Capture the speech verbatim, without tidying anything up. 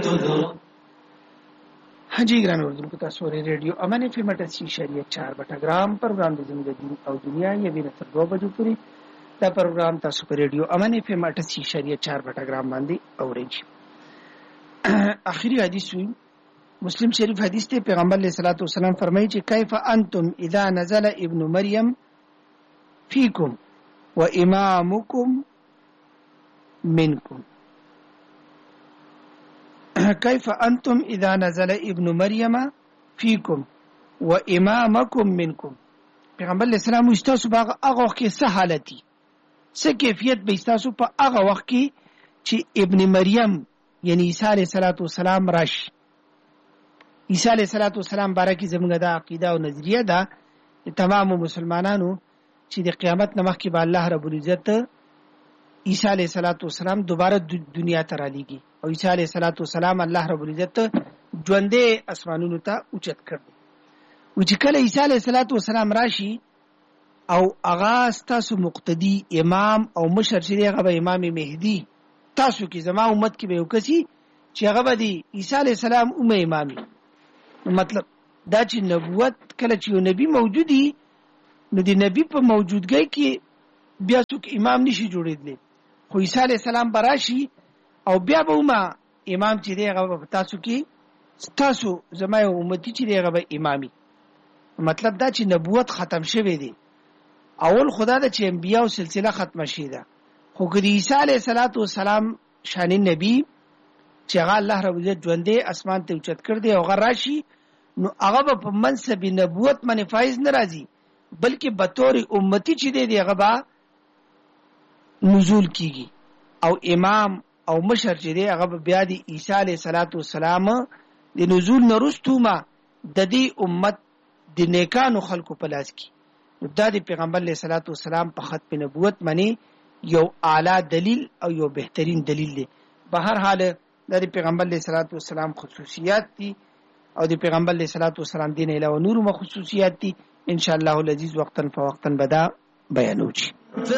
हाँ जी ګران اردوونکو تاسو ورې ریډیو امن اف ام اٹھاسی اشاریه چار بټګرام پروګرام د زندګي او دنیا یې ویني تر دوه بجو پورې دا پروګرام تاسو په ریډیو امن اف ام اٹھاسی اشاریه چار بټګرام باندې اورئ. اخري حدیث وی مسلم شریف حدیث ته پیغمبر علیه الصلاۃ والسلام فرمایي چې کیف انتم اذا نزل ابن مریم فیکم و امامکم منکم. كيف أنتم إذا نزل ابن مريم فيكم وإمامكم منكم. پیغمبر علیہ السلام استاسو په هغه وخت کې څه حالت دي، څه کیفیت به استاسو په هغه وخت کې چې ابن مریم یعنی عیسی علیه السلام راشي. عیسی علیه السلام بارکه زموږ د عقیده او نظریه ده تمام مسلمانانو چې د قیامت نه مخکې به الله رب العزت عیسی علیه السلام دوباره دنیا ته رالیږي او عیسی علیه السلام الله رب العزت ژوندې اسمانونو ته اوچت کړي. و چې کله عیسی علیه السلام راشي او هغه ستاسو مقتدی امام او مشر چې هغه به امام مهدی، تاسو کې زما امت کې به یو کسي چې هغه به دی عیسی علیه السلام اومه امامي. مطلب دا چې نبوت کله چې یو نبی موجودي نو د نبی په موجودګۍ کې بیا څوک امام نشي جوړېدلی، خو عیسی علیه السلام براشي او بیا به اومه امام چې دی هغه به تاسو کې ستاسو زما یو امتي چې دی هغه به امامي. مطلب دا چې نبوت ختم شوی دی. اول خدا دا چې انبیاء او سلسله ختمه شي ده، خو که د عیسی علیه السلام شان نبی چې هغه الله رب العزت ژوندې اسمان ته اوچت کړ دی او هغه راشي نو هغه به په منصب نبوت باندې فایز نه راځي، بلکې به طور امتي چې دی هغه به نزول کیږي او امام او مشر چې دی هغه بیا د عیسی علیه السلام د نزول نه وروسته ما د دې امت د نیکانو خلکو په لاس کې. دا د پیغمبر علیه السلام په ختم نبوت باندې یو اعلی دلیل او یو بهترین دلیل دی. په هر حال د پیغمبر علیه السلام خصوصیات دي او د پیغمبر علیه السلام دین علاوه نور خصوصیات دي. ان شاء الله العزیز وقتا فوقتا بدا بیانوچی.